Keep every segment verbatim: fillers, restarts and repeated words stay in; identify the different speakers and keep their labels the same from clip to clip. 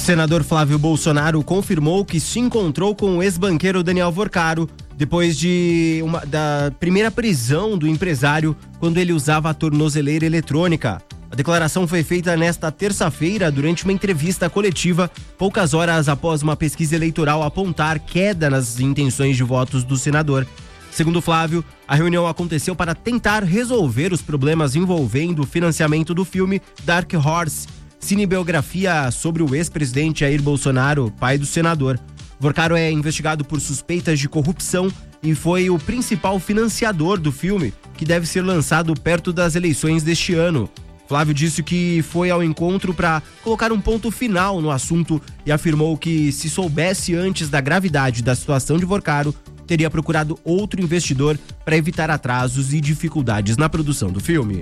Speaker 1: senador Flávio Bolsonaro confirmou que se encontrou com o ex-banqueiro Daniel Vorcaro depois de uma, da primeira prisão do empresário quando ele usava a tornozeleira eletrônica. A declaração foi feita nesta terça-feira durante uma entrevista coletiva, poucas horas após uma pesquisa eleitoral apontar queda nas intenções de votos do senador. Segundo Flávio, a reunião aconteceu para tentar resolver os problemas envolvendo o financiamento do filme Dark Horse, cinebiografia sobre o ex-presidente Jair Bolsonaro, pai do senador. Vorcaro é investigado por suspeitas de corrupção e foi o principal financiador do filme, que deve ser lançado perto das eleições deste ano. Flávio disse que foi ao encontro para colocar um ponto final no assunto e afirmou que, se soubesse antes da gravidade da situação de Vorcaro, teria procurado outro investidor para evitar atrasos e dificuldades na produção do filme.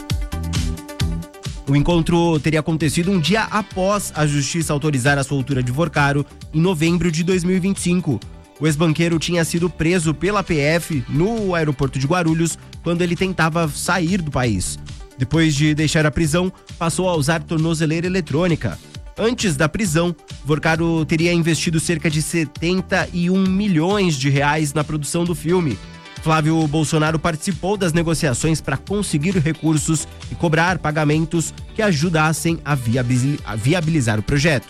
Speaker 1: O encontro teria acontecido um dia após a justiça autorizar a soltura de Vorcaro, em novembro de dois mil e vinte e cinco. O ex-banqueiro tinha sido preso pela P F no aeroporto de Guarulhos quando ele tentava sair do país. Depois de deixar a prisão, passou a usar tornozeleira eletrônica. Antes da prisão, Vorcaro teria investido cerca de setenta e um milhões de reais na produção do filme. Flávio Bolsonaro participou das negociações para conseguir recursos e cobrar pagamentos que ajudassem a viabilizar o projeto.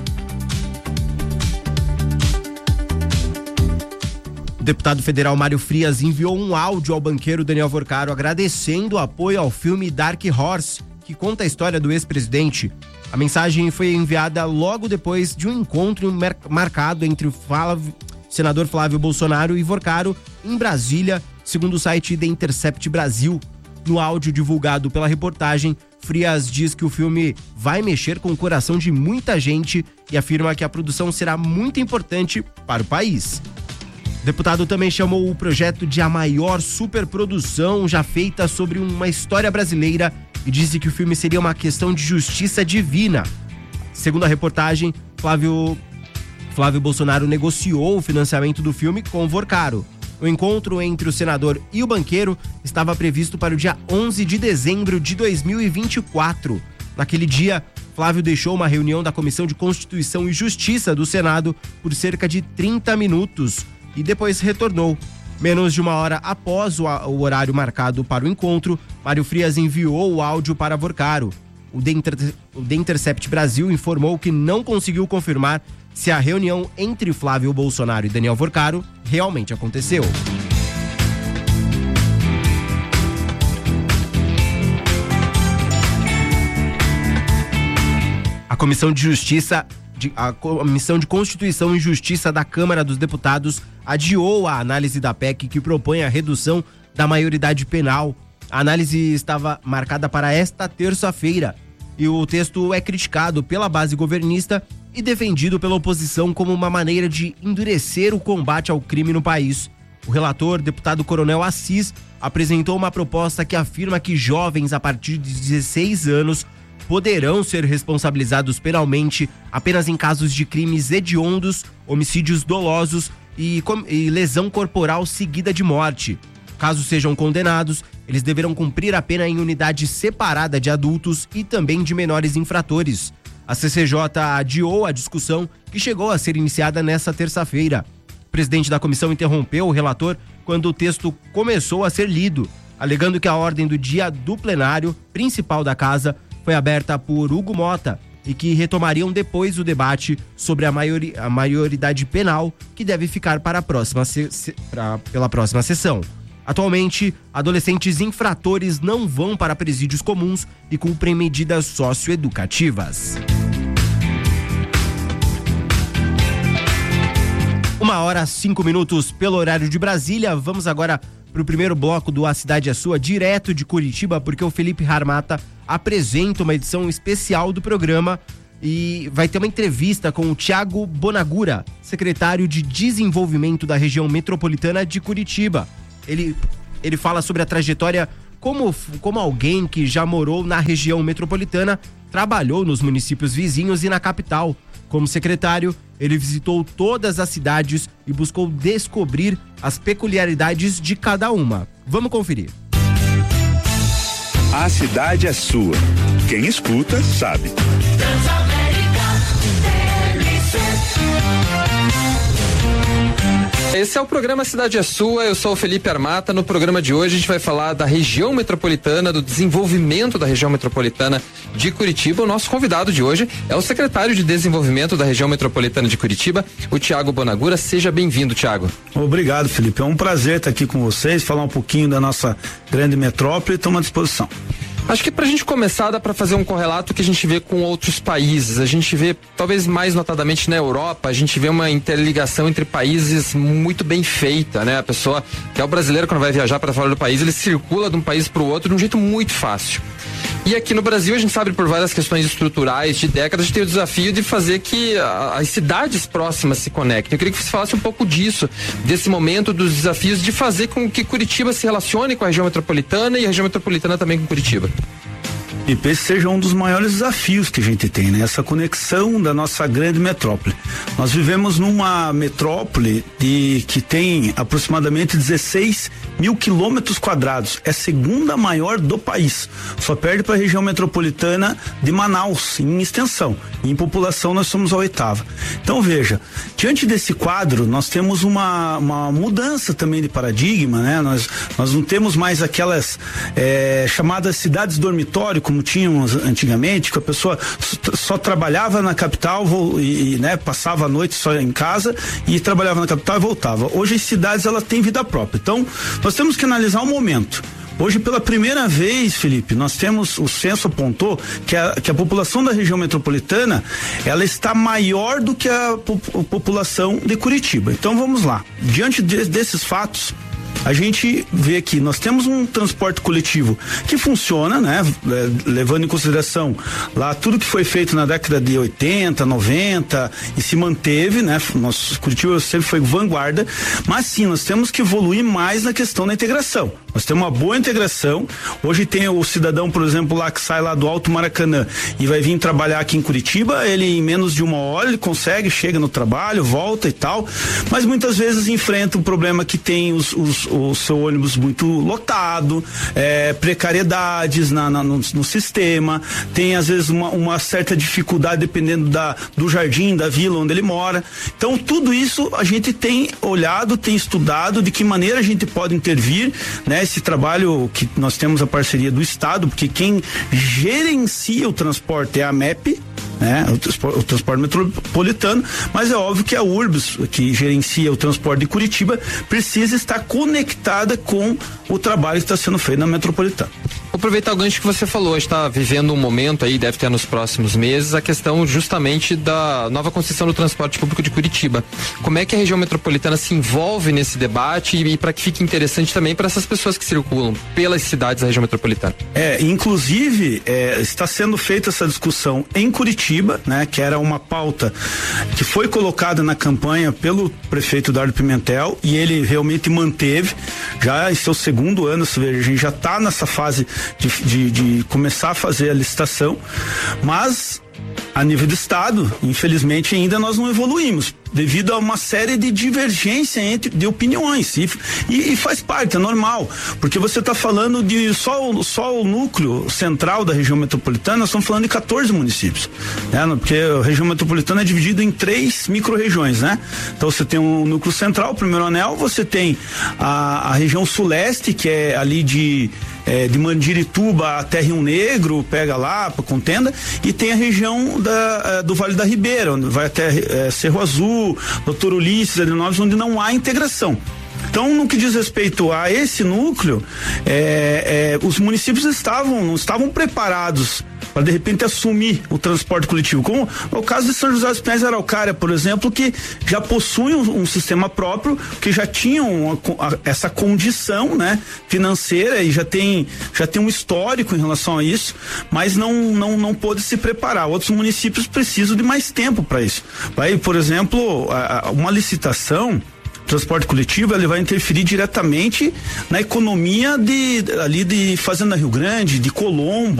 Speaker 1: O deputado federal Mário Frias enviou um áudio ao banqueiro Daniel Vorcaro agradecendo o apoio ao filme Dark Horse, que conta a história do ex-presidente. A mensagem foi enviada logo depois de um encontro marcado entre o Flávio, senador Flávio Bolsonaro e Vorcaro em Brasília, segundo o site The Intercept Brasil. No áudio divulgado pela reportagem, Frias diz que o filme vai mexer com o coração de muita gente e afirma que a produção será muito importante para o país. O deputado também chamou o projeto de a maior superprodução já feita sobre uma história brasileira e disse que o filme seria uma questão de justiça divina. Segundo a reportagem, Flávio, Flávio Bolsonaro negociou o financiamento do filme com Vorcaro. O encontro entre o senador e o banqueiro estava previsto para o dia onze de dezembro de dois mil e vinte e quatro. Naquele dia, Flávio deixou uma reunião da Comissão de Constituição e Justiça do Senado por cerca de trinta minutos e depois retornou. Menos de uma hora após o, o horário marcado para o encontro, Mário Frias enviou o áudio para Vorcaro. O The, Inter, o The Intercept Brasil informou que não conseguiu confirmar se a reunião entre Flávio Bolsonaro e Daniel Vorcaro realmente aconteceu. A Comissão de Justiça A Comissão de Constituição e Justiça da Câmara dos Deputados adiou a análise da P E C que propõe a redução da maioridade penal. A análise estava marcada para esta terça-feira e o texto é criticado pela base governista e defendido pela oposição como uma maneira de endurecer o combate ao crime no país. O relator, deputado Coronel Assis, apresentou uma proposta que afirma que jovens a partir de dezesseis anos poderão ser responsabilizados penalmente apenas em casos de crimes hediondos, homicídios dolosos e, e lesão corporal seguida de morte. Caso sejam condenados, eles deverão cumprir a pena em unidade separada de adultos e também de menores infratores. A C C J adiou a discussão, que chegou a ser iniciada nesta terça-feira. O presidente da comissão interrompeu o relator quando o texto começou a ser lido, alegando que a ordem do dia do plenário principal da casa foi aberta por Hugo Mota e que retomariam depois o debate sobre a, maiori, a maioridade penal, que deve ficar para a próxima se, se, pra, pela próxima sessão. Atualmente, adolescentes infratores não vão para presídios comuns e cumprem medidas socioeducativas. Uma hora, cinco minutos pelo horário de Brasília. Vamos agora para o primeiro bloco do A Cidade é Sua, direto de Curitiba, porque o Felipe Harmata apresenta uma edição especial do programa e vai ter uma entrevista com o Thiago Bonagura, secretário de Desenvolvimento da região metropolitana de Curitiba. Ele, ele fala sobre a trajetória como, como alguém que já morou na região metropolitana, trabalhou nos municípios vizinhos e na capital. Como secretário, ele visitou todas as cidades e buscou descobrir as peculiaridades de cada uma. Vamos conferir.
Speaker 2: A cidade é sua. Quem escuta, sabe. Transamérica. Esse é o programa Cidade é Sua, eu sou o Felipe Armata. No programa de hoje a gente vai falar da região metropolitana, do desenvolvimento da região metropolitana de Curitiba. O nosso convidado de hoje é o secretário de Desenvolvimento da região metropolitana de Curitiba, o Tiago Bonagura. Seja bem-vindo, Tiago.
Speaker 3: Obrigado, Felipe. É um prazer estar aqui com vocês, falar um pouquinho da nossa grande metrópole e estamos à disposição.
Speaker 2: Acho que pra gente começar dá pra fazer um correlato que a gente vê com outros países. A gente vê, talvez mais notadamente na Europa, a gente vê uma interligação entre países muito bem feita, né? A pessoa, que é o brasileiro, quando vai viajar para fora do país, ele circula de um país pro outro de um jeito muito fácil. E aqui no Brasil a gente sabe por várias questões estruturais de décadas, a gente tem o desafio de fazer que a, as cidades próximas se conectem. Eu queria que você falasse um pouco disso, desse momento, dos desafios de fazer com que Curitiba se relacione com a região metropolitana e a região metropolitana também com Curitiba.
Speaker 3: E esse seja um dos maiores desafios que a gente tem, né? Essa conexão da nossa grande metrópole. Nós vivemos numa metrópole de, que tem aproximadamente dezesseis mil quilômetros quadrados. É a segunda maior do país. Só perde para a região metropolitana de Manaus, em extensão. E em população nós somos a oitava. Então veja, diante desse quadro, nós temos uma, uma mudança também de paradigma, né? Nós, nós não temos mais aquelas é, chamadas cidades dormitório, como tínhamos antigamente, que a pessoa só trabalhava na capital e, né, passava a noite só em casa e trabalhava na capital e voltava. Hoje as cidades, elas têm vida própria. Então, nós temos que analisar o momento. Hoje, pela primeira vez, Felipe, nós temos, o censo apontou que a, que a população da região metropolitana, ela está maior do que a, a população de Curitiba. Então, vamos lá. Diante de, desses fatos, a gente vê que nós temos um transporte coletivo que funciona, né? Levando em consideração lá tudo que foi feito na década de oitenta, noventa e se manteve, né? Nosso Curitiba sempre foi vanguarda, mas sim, nós temos que evoluir mais na questão da integração. Nós temos uma boa integração. Hoje tem o cidadão, por exemplo, lá que sai lá do Alto Maracanã e vai vir trabalhar aqui em Curitiba, ele em menos de uma hora ele consegue, chega no trabalho, volta e tal, mas muitas vezes enfrenta um problema que tem os, os o seu ônibus muito lotado, é, precariedades na, na, no, no sistema, tem às vezes uma, uma certa dificuldade dependendo da, do jardim, da vila onde ele mora. Então tudo isso a gente tem olhado, tem estudado de que maneira a gente pode intervir, né? Esse trabalho que nós temos a parceria do Estado, porque quem gerencia o transporte é a M E P, né? O transporte, o transporte metropolitano, mas é óbvio que a Urbis, que gerencia o transporte de Curitiba, precisa estar conectada com o trabalho que está sendo feito na metropolitana.
Speaker 2: Vou aproveitar o gancho que você falou, a gente está vivendo um momento aí, deve ter nos próximos meses, a questão justamente da nova concessão do transporte público de Curitiba. Como é que a região metropolitana se envolve nesse debate e, e para que fique interessante também para essas pessoas que circulam pelas cidades da região metropolitana?
Speaker 3: É, inclusive, é, está sendo feita essa discussão em Curitiba, né? Que era uma pauta que foi colocada na campanha pelo prefeito Dardo Pimentel e ele realmente manteve, já em seu segundo ano, a gente já está nessa fase De, de, de começar a fazer a licitação, mas a nível do estado, infelizmente ainda nós não evoluímos, devido a uma série de divergência entre de opiniões e, e, e faz parte, é normal, porque você está falando de só, só o núcleo central da região metropolitana, nós estamos falando de quatorze municípios, né? Porque a região metropolitana é dividida em três micro-regiões, né? Então você tem um núcleo central, o primeiro anel, você tem a, a região suleste, que é ali de É, de Mandirituba até Rio Negro, pega lá para Contenda, e tem a região da, do Vale da Ribeira, onde vai até é, Cerro Azul, Doutor Ulisses, Adenópolis, onde não há integração. Então, no que diz respeito a esse núcleo, é, é, os municípios estavam, não estavam preparados para de repente assumir o transporte coletivo, como o caso de São José dos Pinhais e Araucária, por exemplo, que já possuem um, um sistema próprio, que já tinham uma, a, essa condição, né, financeira e já tem já tem um histórico em relação a isso, mas não não não pôde se preparar. Outros municípios precisam de mais tempo para isso. Vai, por exemplo, a, a, uma licitação transporte coletivo, ele vai interferir diretamente na economia de ali de Fazenda Rio Grande, de Colombo,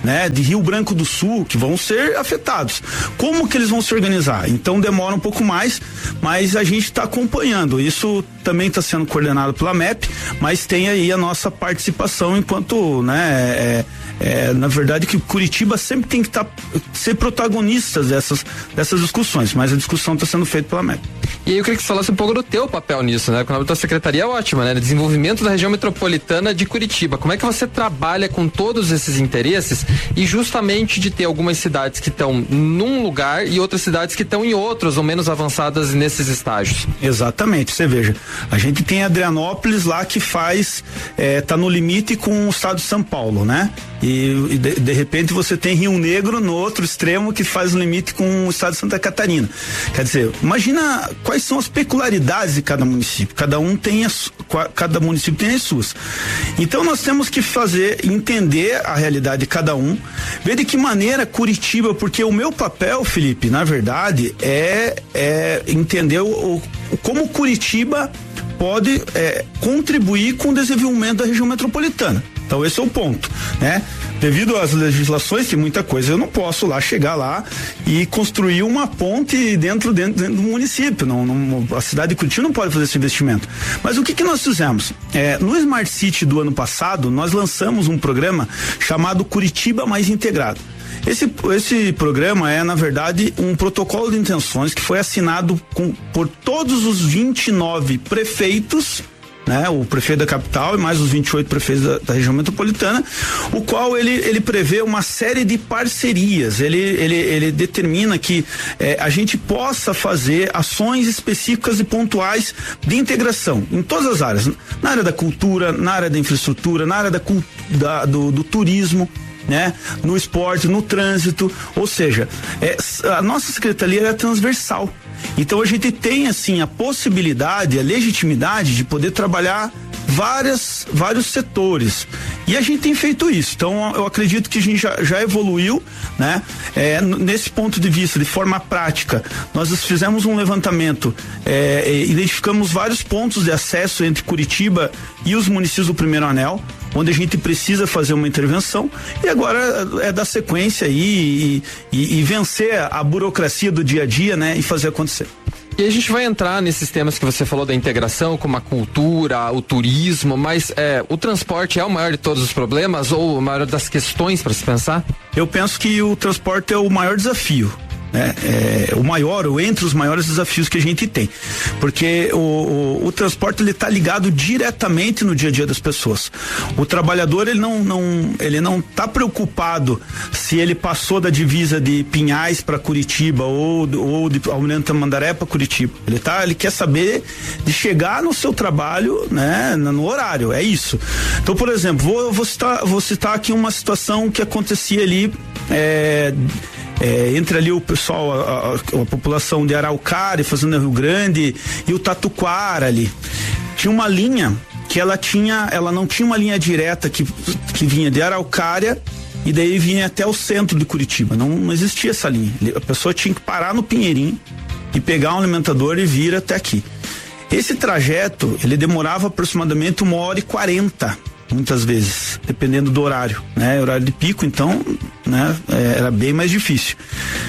Speaker 3: né, de Rio Branco do Sul, que vão ser afetados. Como que eles vão se organizar? Então demora um pouco mais, mas a gente está acompanhando. Isso também está sendo coordenado pela M E P, mas tem aí a nossa participação enquanto, né, é, é, na verdade que Curitiba sempre tem que tá, ser protagonista dessas, dessas discussões, mas a discussão está sendo feita pela M E P.
Speaker 2: E aí eu queria que você falasse um pouco do teu papel nisso, né? Quando a tua secretaria é ótima, né? Desenvolvimento da região metropolitana de Curitiba. Como é que você trabalha com todos esses interesses e justamente de ter algumas cidades que estão num lugar e outras cidades que estão em outros ou menos avançadas nesses estágios?
Speaker 3: Exatamente, você veja, a gente tem Adrianópolis lá que faz, é, tá no limite com o estado de São Paulo, né? E, e de, de repente você tem Rio Negro no outro extremo que faz o limite com o estado de Santa Catarina. Quer dizer, imagina quais são as peculiaridades de cada município. Cada um tem as, cada município tem as suas. Então nós temos que fazer, entender a realidade de cada um, ver de que maneira Curitiba, porque o meu papel, Felipe, na verdade, é, é entender o, o, como Curitiba pode é, contribuir com o desenvolvimento da região metropolitana. Então esse é o ponto, né? Devido às legislações, tem muita coisa, eu não posso lá chegar lá e construir uma ponte dentro, dentro, dentro do município. Não, não, a cidade de Curitiba não pode fazer esse investimento. Mas o que que nós fizemos? É, no Smart City do ano passado, nós lançamos um programa chamado Curitiba Mais Integrado. Esse, esse programa é, na verdade, um protocolo de intenções que foi assinado com, por todos os vinte e nove prefeitos, né, o prefeito da capital e mais os vinte e oito prefeitos da, da região metropolitana, o qual ele, ele prevê uma série de parcerias. Ele, ele, ele determina que eh, a gente possa fazer ações específicas e pontuais de integração em todas as áreas, na área da cultura, na área da infraestrutura, na área da, da, do, do turismo, né? No esporte, no trânsito, ou seja, é, a nossa secretaria é transversal. Então a gente tem assim a possibilidade, a legitimidade de poder trabalhar várias, vários setores. E a gente tem feito isso. Então eu acredito que a gente já, já evoluiu, né? É, nesse ponto de vista, de forma prática, nós fizemos um levantamento, é, identificamos vários pontos de acesso entre Curitiba e os municípios do Primeiro Anel, onde a gente precisa fazer uma intervenção, e agora é dar sequência aí e, e, e vencer a burocracia do dia a dia, né? E fazer acontecer.
Speaker 2: E a gente vai entrar nesses temas que você falou da integração, como a cultura, o turismo, mas é, o transporte é o maior de todos os problemas ou o maior das questões para se pensar?
Speaker 3: Eu penso que o transporte é o maior desafio. Né? É, o maior, ou entre os maiores desafios que a gente tem, porque o, o, o transporte ele está ligado diretamente no dia a dia das pessoas. O trabalhador ele não não ele não está preocupado se ele passou da divisa de Pinhais para Curitiba ou ou de Almirante Tamandaré para Curitiba. Ele tá ele quer saber de chegar no seu trabalho, né, no horário. É isso. Então, por exemplo, vou vou citar vou citar aqui uma situação que acontecia ali. É, É, entre ali o pessoal, a, a, a população de Araucária, Fazenda Rio Grande e o Tatuquara ali. Tinha uma linha que ela tinha, ela não tinha uma linha direta que, que vinha de Araucária e daí vinha até o centro de Curitiba. Não, não existia essa linha. A pessoa tinha que parar no Pinheirinho e pegar um alimentador e vir até aqui. Esse trajeto, ele demorava aproximadamente uma hora e quarenta. Muitas vezes, dependendo do horário, né? Horário de pico, então, né? É, era bem mais difícil.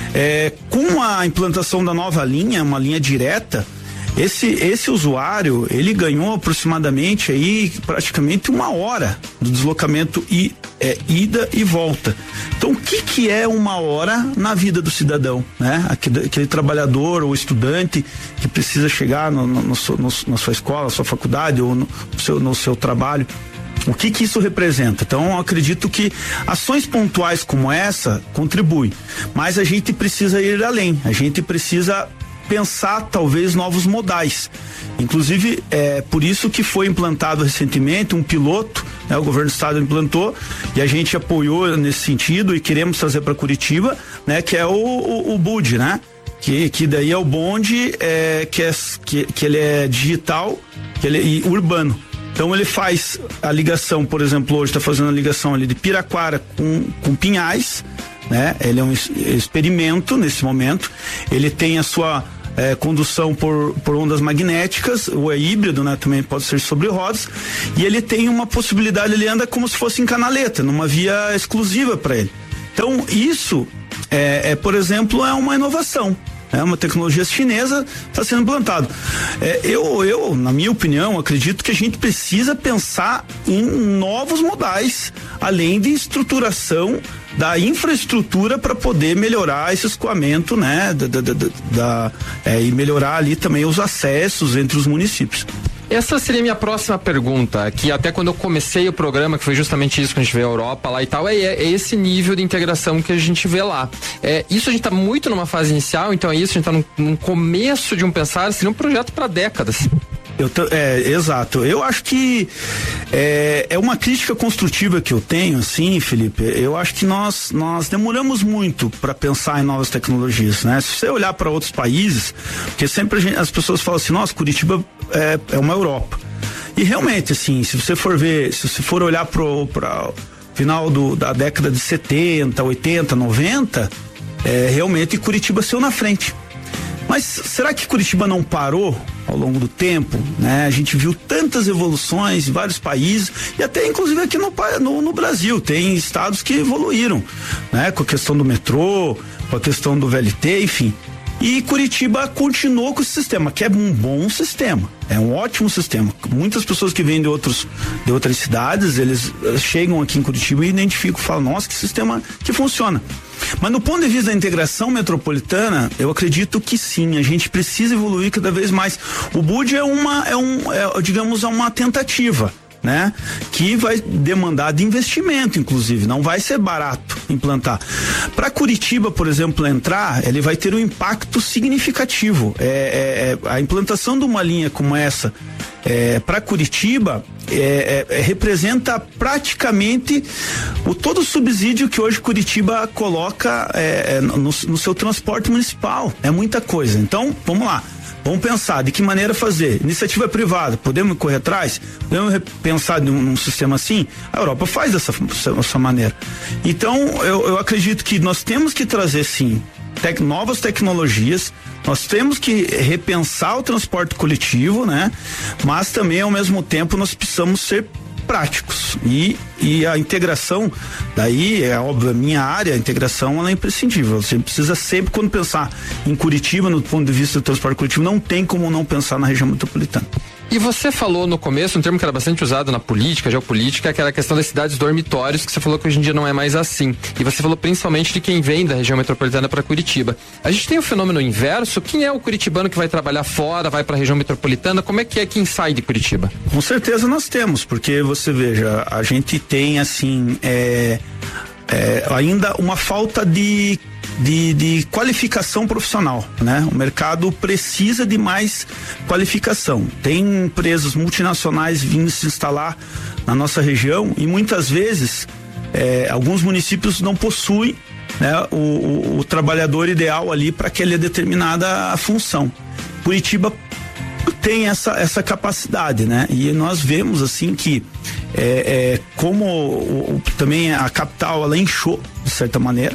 Speaker 3: É, com a implantação da nova linha, uma linha direta, esse, esse usuário, ele ganhou aproximadamente aí, praticamente uma hora do deslocamento e, é, ida e volta. Então, o que que é uma hora na vida do cidadão, né? Aquele, aquele trabalhador ou estudante que precisa chegar no, no, no, no, na sua escola, na sua faculdade ou no seu, no seu trabalho. O que que isso representa? Então, eu acredito que ações pontuais como essa contribuem, mas a gente precisa ir além, a gente precisa pensar talvez novos modais. Inclusive, é por isso que foi implantado recentemente um piloto, né? O governo do estado implantou e a gente apoiou nesse sentido e queremos trazer para Curitiba, né? Que é o, o, o B U D, né? Que, que daí é o bonde, é, que, é, que, que ele é digital, que ele é e urbano. Então ele faz a ligação, por exemplo, hoje está fazendo a ligação ali de Piraquara com, com Pinhais, né? Ele é um experimento nesse momento. Ele tem a sua é, condução por, por ondas magnéticas, ou é híbrido, né? Também pode ser sobre rodas. E ele tem uma possibilidade, ele anda como se fosse em canaleta, numa via exclusiva para ele. Então, isso, é, é por exemplo, é uma inovação. É uma tecnologia chinesa, está sendo implantado. É, eu, eu, na minha opinião, acredito que a gente precisa pensar em novos modais, além de estruturação da infraestrutura para poder melhorar esse escoamento, né? Da, da, da, da, é, e melhorar ali também os acessos entre os municípios.
Speaker 2: Essa seria a minha próxima pergunta, que até quando eu comecei o programa, que foi justamente isso que a gente vê a Europa lá e tal, é, é esse nível de integração que a gente vê lá. É, isso a gente está muito numa fase inicial, então é isso, a gente está num, num começo de um pensar, seria um projeto para décadas.
Speaker 3: Eu t- é, exato. Eu acho que é, é uma crítica construtiva que eu tenho, assim, Felipe. Eu acho que nós, nós demoramos muito para pensar em novas tecnologias, né? Se você olhar para outros países, porque sempre a gente, as pessoas falam assim, nossa, Curitiba é, é uma Europa. E realmente, assim, se você for ver, se você for olhar para o final do, da década de setenta, oitenta, noventa, é, realmente Curitiba saiu na frente. Mas será que Curitiba não parou ao longo do tempo, né? A gente viu tantas evoluções em vários países e até inclusive aqui no, no, no Brasil tem estados que evoluíram, né? Com a questão do metrô, com a questão do V L T, enfim. E Curitiba continuou com esse sistema, que é um bom sistema, é um ótimo sistema. Muitas pessoas que vêm de outros, de outras cidades, eles chegam aqui em Curitiba e identificam, falam, nossa, que sistema que funciona. Mas no ponto de vista da integração metropolitana, eu acredito que sim, a gente precisa evoluir cada vez mais. O B U D é uma, é um, é, digamos, é uma tentativa, né? Que vai demandar de investimento, inclusive, não vai ser barato implantar. Para Curitiba, por exemplo, entrar, ele vai ter um impacto significativo. É, é, a implantação de uma linha como essa é, para Curitiba é, é, representa praticamente o todo o subsídio que hoje Curitiba coloca é, no, no seu transporte municipal. É muita coisa. Então, vamos lá. Vamos pensar de que maneira fazer. Iniciativa privada, podemos correr atrás? Podemos pensar num, num sistema assim? A Europa faz dessa, dessa maneira. Então, eu, eu acredito que nós temos que trazer, sim, tec, novas tecnologias, nós temos que repensar o transporte coletivo, né? Mas também, ao mesmo tempo, nós precisamos ser práticos e, e a integração, daí é óbvio, a minha área, a integração ela é imprescindível, você precisa sempre, quando pensar em Curitiba, no ponto de vista do transporte coletivo, não tem como não pensar na região metropolitana.
Speaker 2: E você falou no começo, um termo que era bastante usado na política, geopolítica, que era a questão das cidades dormitórios, que você falou que hoje em dia não é mais assim. E você falou principalmente de quem vem da região metropolitana para Curitiba. A gente tem o fenômeno inverso, quem é o curitibano que vai trabalhar fora, vai para a região metropolitana, como é que é quem sai de Curitiba?
Speaker 3: Com certeza nós temos, porque você veja, a gente tem assim, é, é, ainda uma falta de De, de qualificação profissional, né? O mercado precisa de mais qualificação. Tem empresas multinacionais vindo se instalar na nossa região e muitas vezes é, alguns municípios não possuem, né, o, o, o trabalhador ideal ali para aquela determinada função. Curitiba tem essa, essa capacidade, né? E nós vemos assim que é, é, como o, o, também a capital ela inchou de certa maneira.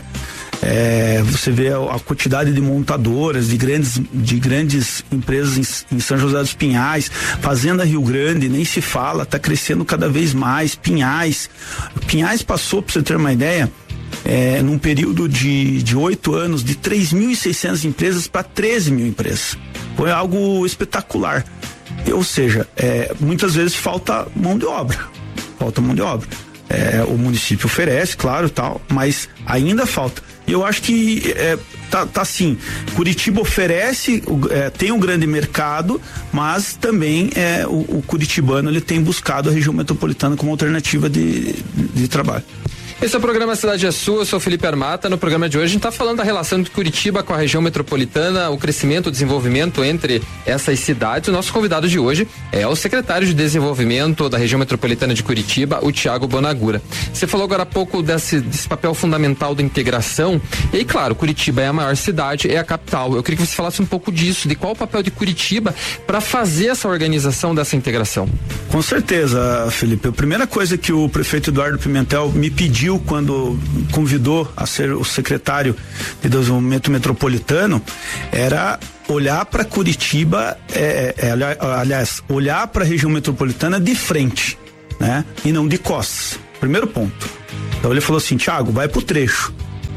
Speaker 3: É, você vê a, a quantidade de montadoras, de grandes, de grandes empresas em, em São José dos Pinhais, Fazenda Rio Grande, nem se fala, está crescendo cada vez mais. Pinhais, Pinhais passou, para você ter uma ideia, é, num período de de oito anos, de três mil e seiscentas empresas para treze mil empresas. Foi algo espetacular. Ou seja, é, muitas vezes falta mão de obra, falta mão de obra. É, o município oferece, claro, tal, mas ainda falta. Eu acho que é, tá, tá assim, Curitiba oferece, é, tem um grande mercado, mas também é, o, o curitibano ele tem buscado a região metropolitana como alternativa de, de trabalho.
Speaker 2: Esse é o programa Cidade é Sua, eu sou Felipe Armata. No programa de hoje a gente está falando da relação de Curitiba com a região metropolitana, o crescimento, o desenvolvimento entre essas cidades. O nosso convidado de hoje é o secretário de Desenvolvimento da região metropolitana de Curitiba, o Thiago Bonagura. Você falou agora há pouco desse, desse papel fundamental da integração. E aí, claro, Curitiba é a maior cidade, é a capital. Eu queria que você falasse um pouco disso, de qual o papel de Curitiba para fazer essa organização dessa integração.
Speaker 3: Com certeza, Felipe. A primeira coisa que o prefeito Eduardo Pimentel me pediu quando convidou a ser o secretário de Desenvolvimento Metropolitano era olhar para Curitiba, é, é, aliás, olhar para a região metropolitana de frente, né? E não de costas. Primeiro ponto. Então ele falou assim, Thiago, vai pro trecho.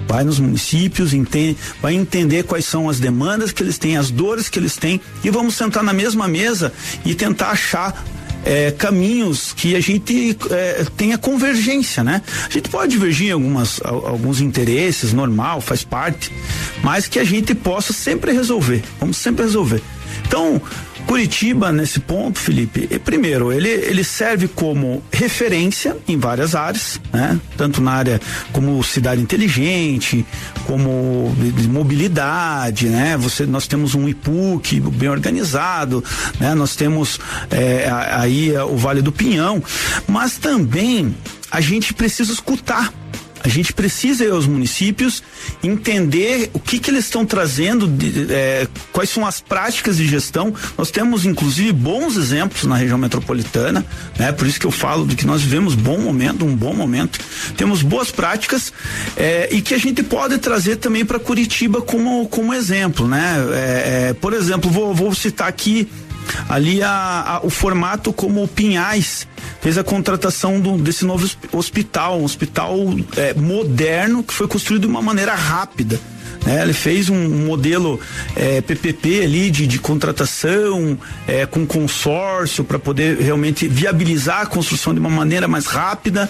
Speaker 3: vai nos municípios, entende, vai entender quais são as demandas que eles têm, as dores que eles têm, e vamos sentar na mesma mesa e tentar achar É, caminhos que a gente é, tenha convergência, né? A gente pode divergir em algumas, alguns interesses, normal, faz parte, mas que a gente possa sempre resolver, vamos sempre resolver. Então, Curitiba, nesse ponto, Felipe, primeiro, ele, ele serve como referência em várias áreas, né? Tanto na área como cidade inteligente, como de mobilidade, né? Você, nós temos um I P U C bem organizado, né? Nós temos é, aí o Vale do Pinhão, mas também a gente precisa escutar. A gente precisa ir aos municípios entender o que que eles estão trazendo, de, é, quais são as práticas de gestão. Nós temos inclusive bons exemplos na região metropolitana, né? Por isso que eu falo de que nós vivemos bom momento, um bom momento. Temos boas práticas é, e que a gente pode trazer também para Curitiba como como exemplo, né? É, é, por exemplo, vou, vou citar aqui ali a, a, o formato como o Pinhais fez a contratação do, desse novo hospital, um hospital é, moderno que foi construído de uma maneira rápida, né? Ele fez um modelo é, P P P ali de, de contratação é, com consórcio para poder realmente viabilizar a construção de uma maneira mais rápida,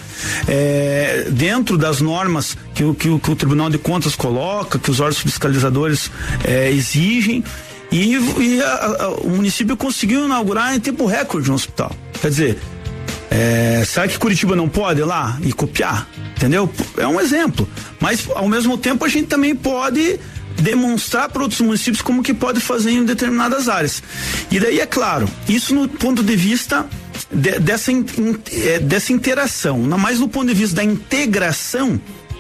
Speaker 3: é, dentro das normas que, que, que o Tribunal de Contas coloca, que os órgãos fiscalizadores é, exigem. E, e a, a, o município conseguiu inaugurar em tempo recorde um hospital. Quer dizer, é, será que Curitiba não pode ir lá e copiar? Entendeu? É um exemplo. Mas, ao mesmo tempo, a gente também pode demonstrar para outros municípios como que pode fazer em determinadas áreas. E daí, é claro, isso no ponto de vista de, dessa, in, é, dessa interação, não mais no ponto de vista da integração,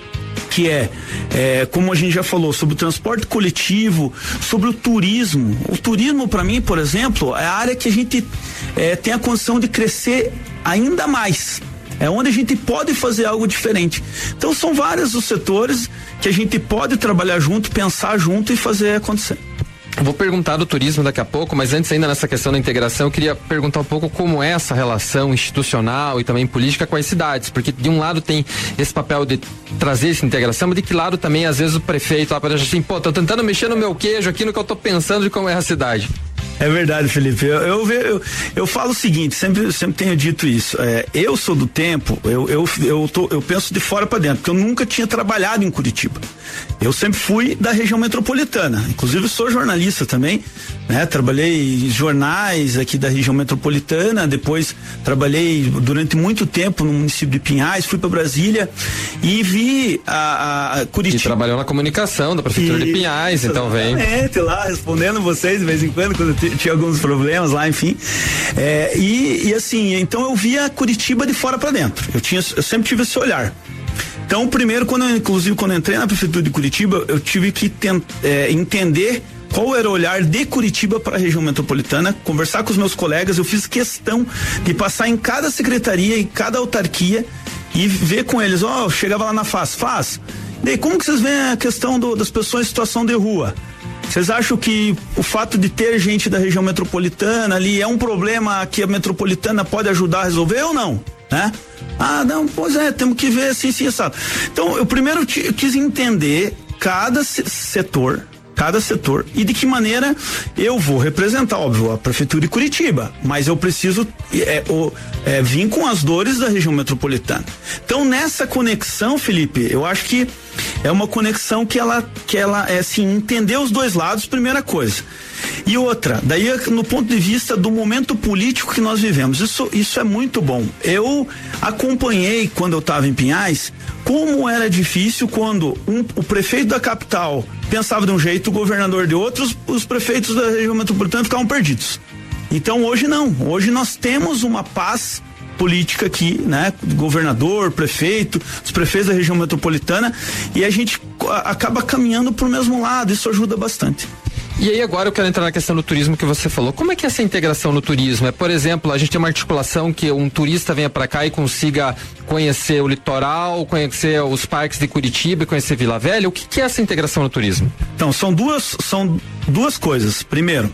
Speaker 3: que é, é, como a gente já falou, sobre o transporte coletivo, sobre o turismo. O turismo, para mim, por exemplo, é a área que a gente é, tem a condição de crescer ainda mais. É onde a gente pode fazer algo diferente. Então, são vários os setores que a gente pode trabalhar junto, pensar junto e fazer acontecer.
Speaker 2: Vou perguntar do turismo daqui a pouco, mas antes ainda nessa questão da integração, eu queria perguntar um pouco como é essa relação institucional e também política com as cidades, porque de um lado tem esse papel de trazer essa integração, mas de que lado também às vezes o prefeito lá parece assim, pô, tô tentando mexer no meu queijo aqui no que eu tô pensando de como é a cidade.
Speaker 3: É verdade, Felipe. Eu, eu, eu, eu falo o seguinte, sempre, sempre tenho dito isso. É, eu sou do tempo, eu, eu, eu, tô, eu penso de fora para dentro, porque eu nunca tinha trabalhado em Curitiba. Eu sempre fui da região metropolitana. Inclusive sou jornalista também, né? Trabalhei em jornais aqui da região metropolitana, depois trabalhei durante muito tempo no município de Pinhais, fui para Brasília e vi a, a Curitiba.
Speaker 2: E trabalhou na comunicação da prefeitura e, de Pinhais, então vem.
Speaker 3: Exatamente, lá respondendo vocês de vez em quando, quando eu tinha alguns problemas lá, enfim. É, e, e assim, então eu via Curitiba de fora para dentro. Eu tinha, eu sempre tive esse olhar. Então, primeiro, quando eu, inclusive, quando eu entrei na prefeitura de Curitiba, eu tive que tent, é, entender qual era o olhar de Curitiba para a região metropolitana, conversar com os meus colegas. Eu fiz questão de passar em cada secretaria, em cada autarquia e ver com eles, ó, oh, chegava lá na F A S, F A S, daí como que vocês veem a questão do, das pessoas em situação de rua? Vocês acham que o fato de ter gente da região metropolitana ali é um problema que a metropolitana pode ajudar a resolver ou não? Né? Ah, não, pois é, temos que ver assim, assim, assado. Então, eu primeiro eu quis entender cada setor, cada setor e de que maneira eu vou representar, óbvio, a prefeitura de Curitiba, mas eu preciso é, o, é, vir com as dores da região metropolitana. Então, nessa conexão, Felipe, eu acho que é uma conexão que ela, que ela é assim, entender os dois lados, primeira coisa. E outra, daí no ponto de vista do momento político que nós vivemos, isso, isso é muito bom. Eu acompanhei quando eu estava em Pinhais, como era difícil quando um, o prefeito da capital pensava de um jeito, o governador de outros, os prefeitos da região metropolitana ficavam perdidos. Então hoje não, hoje nós temos uma paz política aqui, né? Governador, prefeito, os prefeitos da região metropolitana, e a gente acaba caminhando pro mesmo lado, isso ajuda bastante.
Speaker 2: E aí agora eu quero entrar na questão do turismo que você falou. Como é que é essa integração no turismo? É, por exemplo, a gente tem uma articulação que um turista venha para cá e consiga conhecer o litoral, conhecer os parques de Curitiba, conhecer Vila Velha. O que, que é essa integração no turismo?
Speaker 3: Então, são duas, são duas coisas. Primeiro,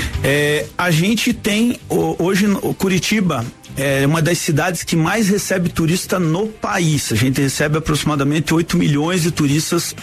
Speaker 3: é, a gente tem hoje o Curitiba é uma das cidades que mais recebe turista no país. A gente recebe aproximadamente oito milhões de turistas